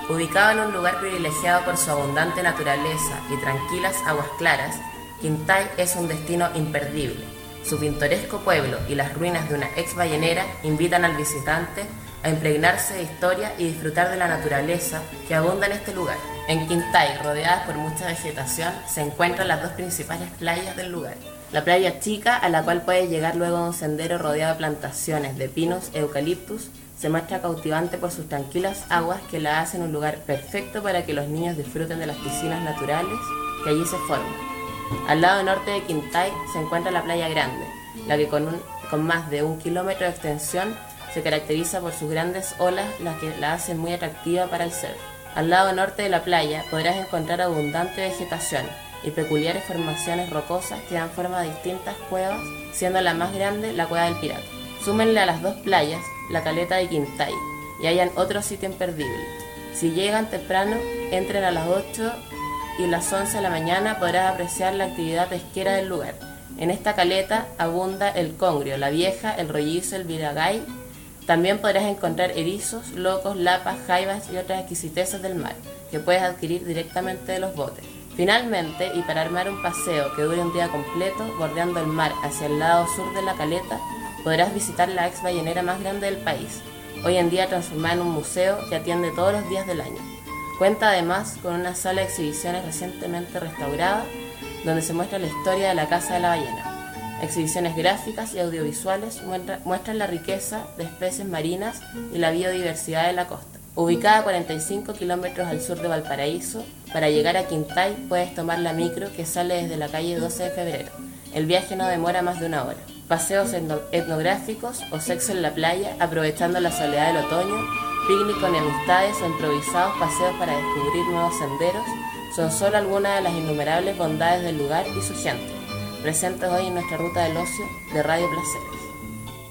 Ubicado en un lugar privilegiado por su abundante naturaleza y tranquilas aguas claras, Quintay es un destino imperdible. Su pintoresco pueblo y las ruinas de una ex ballenera invitan al visitante a impregnarse de historia y disfrutar de la naturaleza que abunda en este lugar. En Quintay, rodeadas por mucha vegetación, se encuentran las dos principales playas del lugar. La playa Chica, a la cual puedes llegar luego de un sendero rodeado de plantaciones de pinos e eucaliptus, se muestra cautivante por sus tranquilas aguas que la hacen un lugar perfecto para que los niños disfruten de las piscinas naturales que allí se forman. Al lado norte de Quintay se encuentra la Playa Grande, la que con más de 1 kilómetro de extensión se caracteriza por sus grandes olas, las que la hacen muy atractiva para el surf. Al lado norte de la playa podrás encontrar abundante vegetación y peculiares formaciones rocosas que dan forma a distintas cuevas, siendo la más grande la Cueva del Pirata. Súmenle a las dos playas la caleta de Quintay y hayan otro sitio imperdible. Si llegan temprano, entren a las 8 y las 11 de la mañana podrás apreciar la actividad pesquera del lugar. En esta caleta abunda el congrio, la vieja, el rollizo, el viragay. También podrás encontrar erizos, locos, lapas, jaivas y otras exquisiteces del mar, que puedes adquirir directamente de los botes. Finalmente, y para armar un paseo que dure un día completo, bordeando el mar hacia el lado sur de la caleta, podrás visitar la ex ballenera más grande del país, hoy en día transformada en un museo que atiende todos los días del año. Cuenta además con una sala de exhibiciones recientemente restaurada, donde se muestra la historia de la Casa de la Ballena. Exhibiciones gráficas y audiovisuales muestran la riqueza de especies marinas y la biodiversidad de la costa. Ubicada a 45 kilómetros al sur de Valparaíso, para llegar a Quintay puedes tomar la micro que sale desde la calle 12 de febrero. El viaje no demora más de 1 hora. Paseos etnográficos o sexo en la playa, aprovechando la soledad del otoño, picnic con amistades o improvisados paseos para descubrir nuevos senderos, son solo algunas de las innumerables bondades del lugar y su gente, presentes hoy en nuestra ruta del ocio de Radio Placeres.